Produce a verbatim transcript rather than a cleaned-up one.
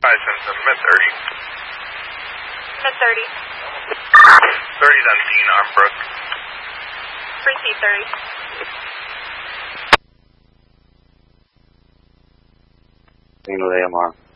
five seven seven, mid thirty. Mid thirty. thirty's on scene, Armbrook. Proceed thirty. Single A M R.